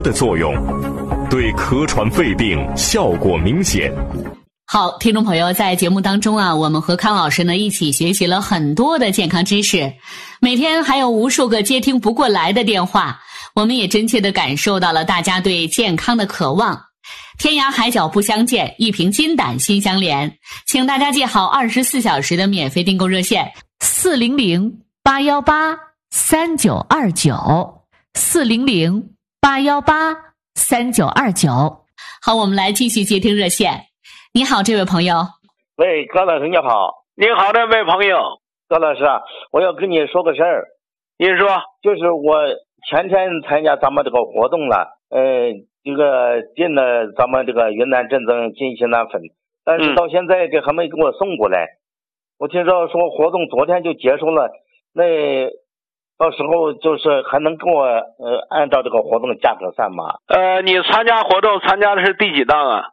的作用，对咳喘肺病效果明显。 好，听众朋友，在节目当中啊，我们和康老师呢一起学习了很多的健康知识，每天还有无数个接听不过来的电话，我们也真切地感受到了大家对健康的渴望。天涯海角不相见，一瓶金胆心相连，请大家记好24小时的免费订购热线400-818-3929，400-818-3929。好，我们来继续接听热线。你好，这位朋友。 喂，高老师你好。 你好，这位朋友。 高老师啊，我要跟你说个事儿。 您说。 就是我前天参加咱们这个活动了，这个进了咱们这个云南正宗金星丹粉，但是到现在这还没给我送过来。我听说活动昨天就结束了，那到时候就是还能给我按照这个活动价格算吗？ 你参加活动参加的是第几档啊？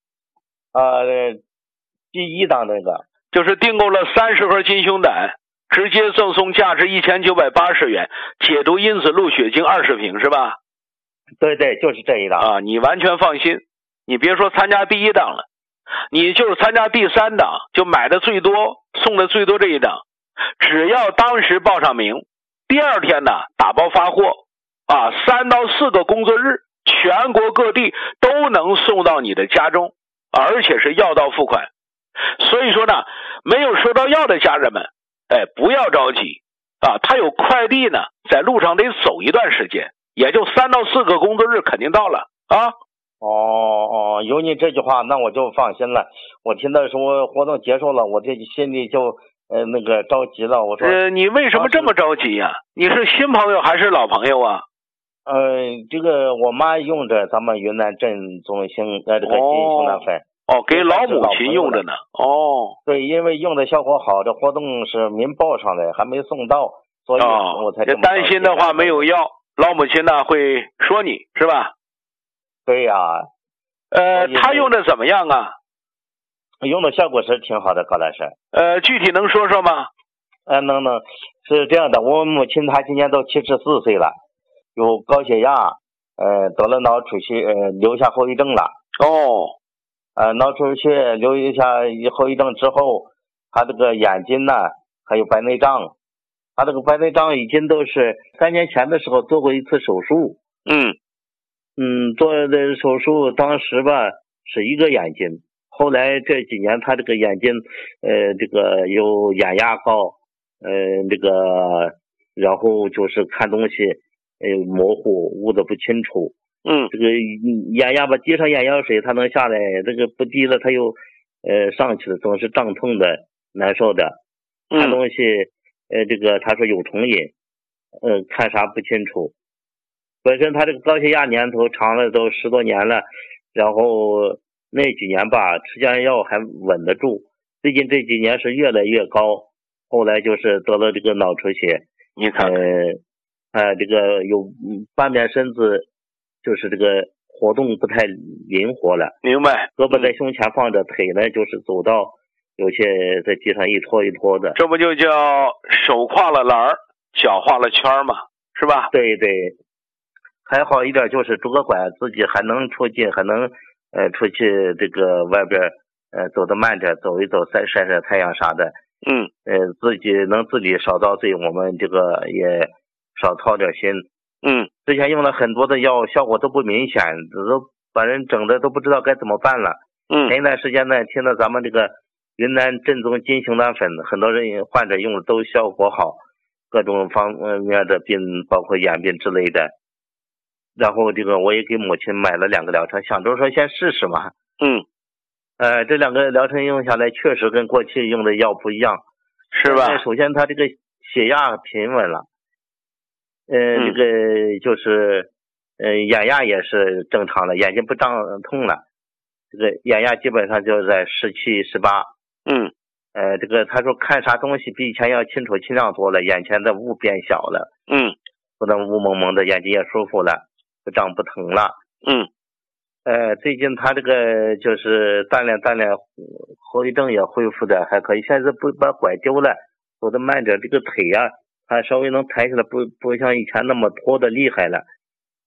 第一档那个， 就是订购了30盒金胸胆，直接赠送价值1980元解毒因子露血精20瓶是吧？ 对对，就是这一档啊，你完全放心，你别说参加第一档了，你就是参加第3档，就买的最多送的最多这一档，只要当时报上名，第2天呢打包发货啊，3到4个工作日，全国各地都能送到你的家中，而且是药到付款。所以说呢，没有收到药的家人们，不要着急啊，他有快递呢，在路上得走一段时间，也就3到4个工作日肯定到了啊。 有你这句话，那我就放心了。我听到说活动结束了，我这心里就那个着急了。我说， 你为什么这么着急呀？你是新朋友还是老朋友啊？ 这个我妈用着咱们云南正宗这个金胸丹粉。 给老母亲用着呢。 对，因为用的效果好，这活动是您报上来，还没送到，所以我才这么担心的话没有药，老母亲呢会说你是吧？ 对呀。 他用的怎么样啊？ 用的效果是挺好的，高老师。 具体能说说吗？ 能，是这样的，我母亲她今年都74岁了，有高血压，得了脑出血，留下后遗症了。脑出血留下后遗症之后，他这个眼睛呢还有白内障，他这个白内障已经都是3年前的时候做过一次手术。做的手术当时吧是一个眼睛，后来这几年他这个眼睛这个有眼压高，这个然后就是看东西模糊，捂得不清楚。这个眼压吧，滴上眼药水它能下来，这个不滴了它又上去了，总是胀痛的，难受的。看东西这个他说有重瘾，看啥不清楚。本身他这个高血压年头长了都10多年了，然后那几年吧吃降压药还稳得住，最近这几年是越来越高，后来就是得了这个脑出血。 你看这个有半边身子就是这个活动不太灵活了。 明白。 胳膊在胸前放着，腿呢就是走到有些在地上一拖一拖的。 这不就叫手跨了栏儿，脚画了圈嘛，是吧？ 对对。还好一点就是拄个拐自己还能出进，还能出去这个外边走得慢点，走一走晒晒太阳啥的。自己能自己少遭罪，我们这个也少操点心。之前用了很多的药，效果都不明显，都把人整的都不知道该怎么办了。前一段时间呢，听到咱们这个云南正宗金胸丹粉，很多人患者用的都效果好，各种方面的病，包括眼病之类的。然后这个我也给母亲买了2个疗程，想着说先试试嘛。这2个疗程用下来，确实跟过去用的药不一样， 是吧？ 首先他这个血压平稳了，这个就是眼压也是正常了，眼睛不胀痛了，这个眼压基本上就在17、18。这个他说看啥东西比以前要清楚清亮多了，眼前的雾变小了。不能雾蒙蒙的，眼睛也舒服了，不胀不疼了。最近他这个就是锻炼后遗症也恢复的还可以，现在不把拐丢了，走得慢点，这个腿啊他稍微能抬起来，不像以前那么拖的厉害了。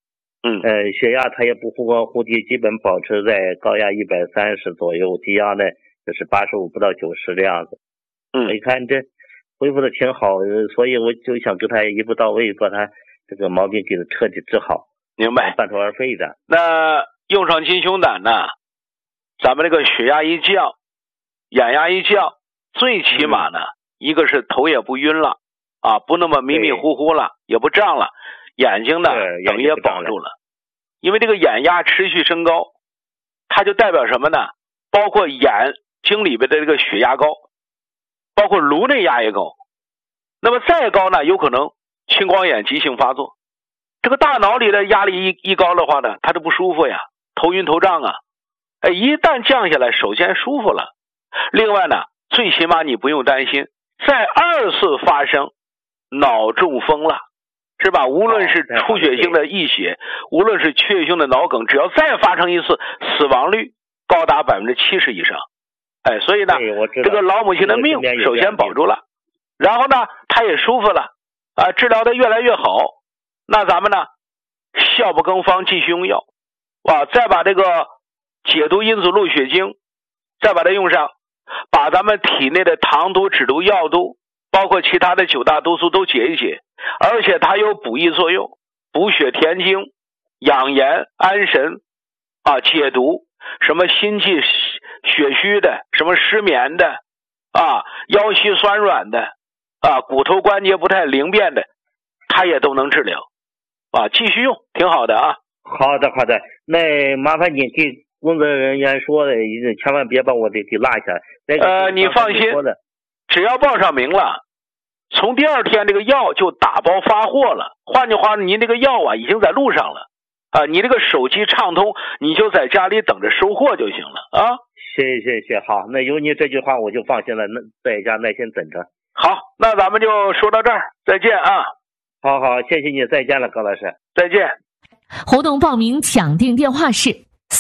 血压它也不忽低，基本保持在高压130左右，低压呢就是85不到90这样子。一看这恢复的挺好，所以我就想跟他一步到位，把他这个毛病给他彻底治好。 明白， 半途而废的。 那用上金熊胆呢，咱们这个血压一降，眼压一降，最起码呢，一个是头也不晕了啊，不那么迷迷糊糊了，也不胀了，眼睛呢等也保住了。因为这个眼压持续升高，它就代表什么呢？包括眼睛里边的这个血压高，包括颅内压也高。那么再高呢，有可能青光眼急性发作。这个大脑里的压力一高的话呢，它就不舒服呀，头晕头胀啊。一旦降下来，首先舒服了。另外呢，最起码你不用担心再二次发生脑中风了，是吧？无论是出血性的溢血，无论是缺血性的脑梗，只要再发生一次，死亡率高达70%以上。所以呢，这个老母亲的命首先保住了，然后呢，她也舒服了啊，治疗的越来越好。那咱们呢，效不更方，继续用药啊，再把这个解毒因子鹿血精再把它用上，把咱们体内的糖毒、脂毒、药毒，包括其他的9大毒素都解一解，而且它有补益作用，补血填精、养颜安神啊，解毒，什么心悸血虚的，什么失眠的啊，腰膝酸软的啊，骨头关节不太灵便的，它也都能治疗啊，继续用，挺好的啊。 好的，那麻烦你给工作人员说的，千万别把我给落下。 你放心，只要报上名了，从第2天这个药就打包发货了。换句话，您这个药啊已经在路上了啊，你这个手机畅通，你就在家里等着收货就行了啊。 谢，好，那有你这句话我就放心了，那在家耐心等着。 好，那咱们就说到这儿，再见啊。 好，谢谢你，再见了，高老师， 再见。 活动报名抢订电话是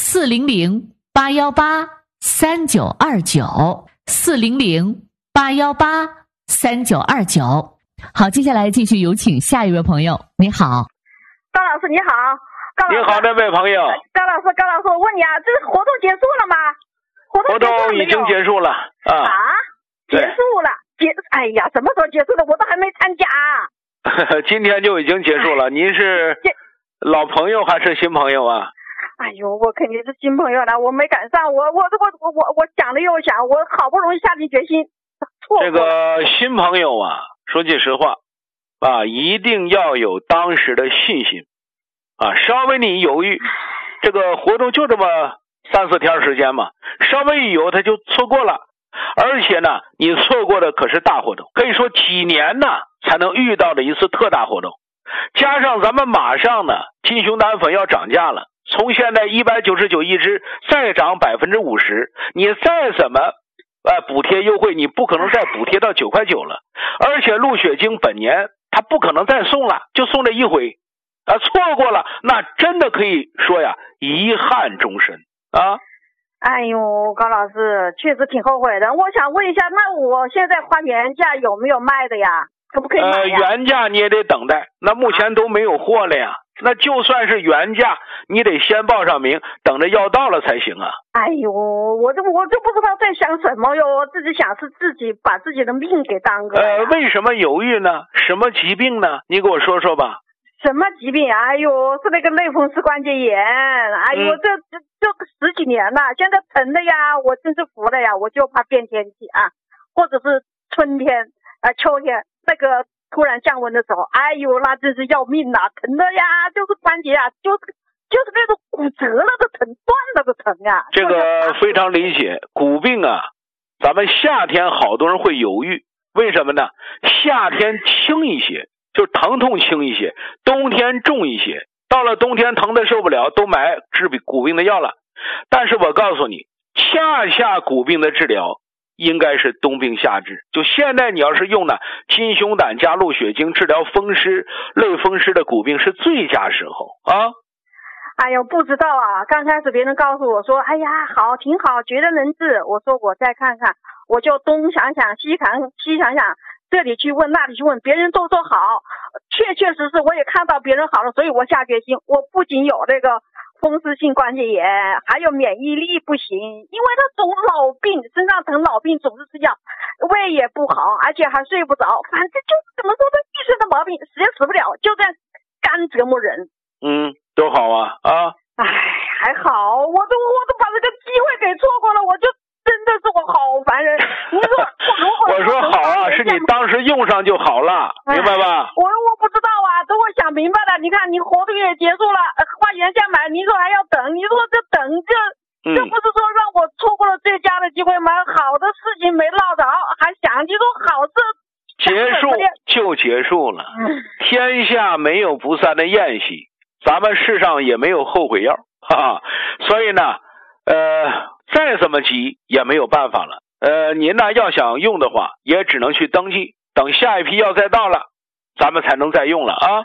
400-818-3929，400-818-3929。好，接下来继续有请下一位朋友。你好， 高老师，你好。 你好，这位朋友。 高老师，我问你啊，这活动结束了吗？活动已经结束了啊。 结束了。哎呀，什么时候结束的？我都还没参加。 今天就已经结束了。您是老朋友还是新朋友啊？ 哎呦，我肯定是新朋友了，我没赶上，我想了又想，我好不容易下定决心，错过了。 这个新朋友啊，说句实话啊，一定要有当时的信心啊，稍微你犹豫，这个活动就这么3、4天时间嘛，稍微一犹他就错过了。而且呢，你错过的可是大活动，可以说几年呢才能遇到的一次特大活动。加上咱们马上呢，金熊胆粉要涨价了，从现在199一支再涨50%，你再怎么补贴优惠，你不可能再补贴到9块9了。而且鹿血精本年它不可能再送了，就送这一回啊，错过了那真的可以说呀，遗憾终身啊。 哎呦，高老师确实挺后悔的。我想问一下，那我现在花原价有没有卖的呀？可不可以买呀？ 原价你也得等待，那目前都没有货了呀。那就算是原价，你得先报上名，等着药到了才行啊。 哎呦，我就不知道在想什么哟。我自己想是自己把自己的命给耽搁了。 为什么犹豫呢？什么疾病呢？你给我说说吧。 什么疾病啊？哎呦，是那个类风湿关节炎。哎呦，这10几年了，现在疼的呀，我真是服了呀。我就怕变天气啊，或者是春天秋天那个突然降温的时候，哎呦，那真是要命啊，疼的呀，就是关节啊，就是那种骨折了的疼，断了的疼呀。 这个非常理解，骨病啊，咱们夏天好多人会犹豫，为什么呢？夏天轻一些，就是疼痛轻一些，冬天重一些，到了冬天疼的受不了，都买治骨病的药了。但是我告诉你，恰骨病的治疗应该是冬病夏治。就现在你要是用呢金熊胆加鹿血精治疗风湿、类风湿的骨病是最佳时候啊。 哎呦，不知道啊，刚开始别人告诉我说，哎呀，好，挺好，觉得能治。我说我再看看，我就东想想西想想， 这里去问那里去问，别人都说好，确确实实我也看到别人好了，所以我下决心，我不仅有这个风湿性关节炎，还有免疫力不行，因为他总老病，身上疼老病，总是吃药，胃也不好，而且还睡不着，反正就怎么说呢，一身的毛病，死也死不了，就这样干折磨人。 多好啊啊！ 哎，还好，我都把这个机会给错过了，我就真的是我好烦人。你说我说好啊，是你当时用上就好了，明白吧？ 我不知道啊，等我想明白了，你看你活动也结束了，花原价买，你说还要等，你说这等这不是说让我错过了最佳的机会吗？好的事情没落着，还想你说好事结束就结束了，天下没有不散的宴席，咱们世上也没有后悔药，哈哈。所以呢，再怎么急也没有办法了。您呢要想用的话，也只能去登记，等下一批药再到了，咱们才能再用了啊。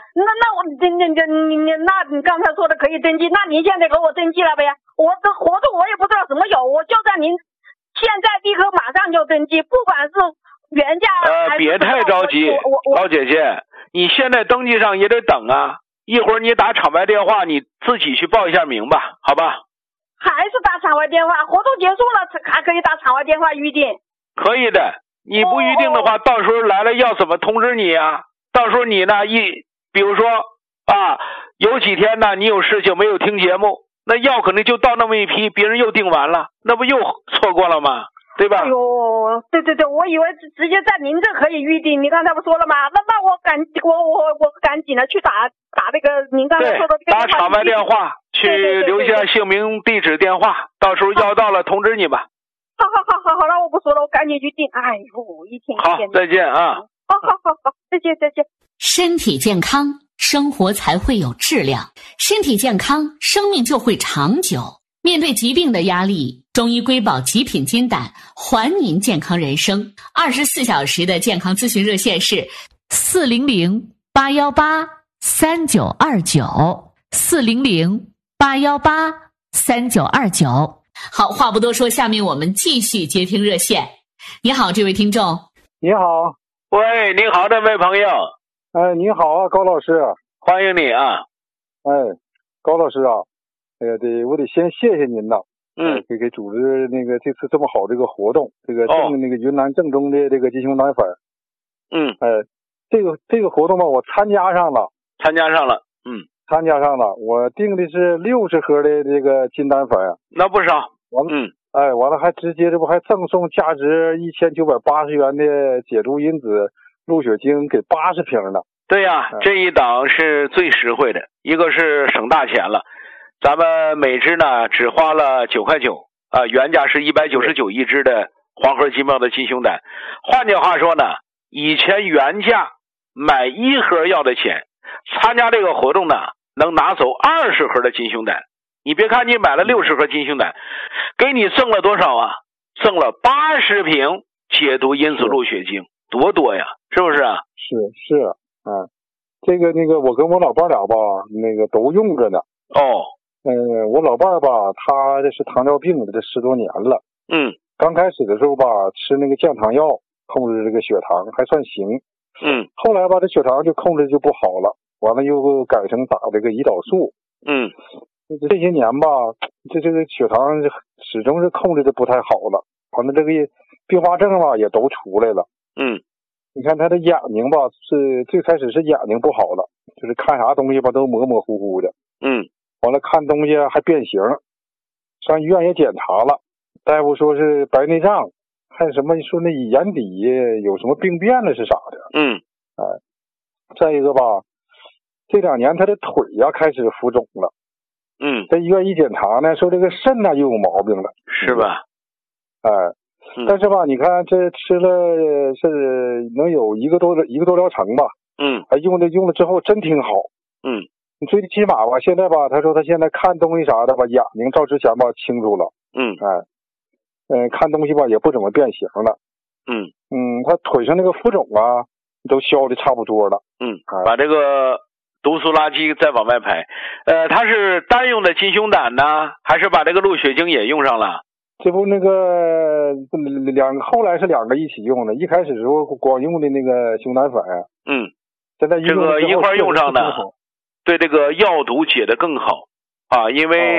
那你刚才说的可以登记，那您现在给我登记了呗？我的活动我也不知道什么有，我就在您现在立刻马上就登记，不管是原价还是别太着急，老姐姐，你现在登记上也得等啊。一会儿你打场外电话，你自己去报一下名吧，好吧？ 还是打场外电话？活动结束了还可以打场外电话预定？ 可以的，你不预定的话，到时候来了要怎么通知你啊？到时候你呢比如说啊，有几天呢你有事情没有听节目，那药可能就到那么一批，别人又订完了，那不又错过了吗？对吧？ 哎呦，对，我以为直接在您这可以预定，你刚才不说了吗？那我赶紧的去打那个您刚才说的打场外电话，去留下姓名、地址、电话，到时候药到了通知你吧。 好了，我不说了，我赶紧去订。哎呦，一天好，再见啊！ 好，再见。 身体健康，生活才会有质量；身体健康，生命就会长久。面对疾病的压力，中医瑰宝极品金胆还您健康人生。24小时的健康咨询热线是400-818-3929，400-818-3929。好，话不多说，下面我们继续接听热线。你好，这位听众。 你好。 喂，你好，这位朋友。 你好啊，高老师。 欢迎你啊。 高老师啊，我得先谢谢您呐。给组织那个这次这么好这个活动，这个那个云南正宗的这个鸡胸胆粉。这个活动吧，我参加上了。我订的是60盒的这个金胆粉， 那不少。 完了还直接这不还赠送价值1980元的解毒因子鹿血精给80瓶呢。 对呀，这一档是最实惠的，一个是省大钱了，咱们每支呢只花了9块9啊，原价是199一支的黄河金茂的金胸胆。换句话说呢，以前原价买1盒药的钱，参加这个活动呢能拿走20盒的金胸胆。你别看你买了60盒金胸胆，给你赠了多少啊？赠了80瓶解毒因子鹿血精，多呀，是不是啊？ 是这个我跟我老伴俩吧，都用着呢。我老伴吧，他这是糖尿病的，这10多年了。刚开始的时候吧，吃那个降糖药控制这个血糖还算行。后来吧，这血糖就控制就不好了，完了又改成打这个胰岛素。这些年吧，这个血糖始终是控制的不太好了，完了这个并发症吧也都出来了。你看他的眼睛吧，是最开始是眼睛不好了，就是看啥东西吧都模模糊糊的。完了看东西还变形，上医院也检查了，大夫说是白内障，还有什么说那眼底有什么病变了是啥的。再一个吧，这2年他的腿呀开始浮肿了。在医院一检查呢，说这个肾呢又有毛病了， 是吧？ 但是吧，你看这吃了是能有一个多疗程吧。用了之后真挺好。你最起码吧，现在吧，他说他现在看东西啥的吧，眼睛照之前吧清楚了。看东西吧也不怎么变形了。他腿上那个浮肿啊都消的差不多了。 把这个毒素垃圾再往外排。他是单用的金胸胆呢，还是把这个鹿血精也用上了？ 这不那个后来是2个一起用的，一开始时候光用的那个熊胆粉，现在这个一块用上的，对这个药毒解得更好啊，因为